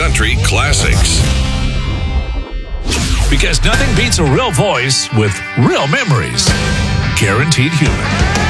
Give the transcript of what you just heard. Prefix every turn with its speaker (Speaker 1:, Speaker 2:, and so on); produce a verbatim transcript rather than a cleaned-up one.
Speaker 1: country classics.
Speaker 2: Because nothing beats a real voice with real memories. Guaranteed Human.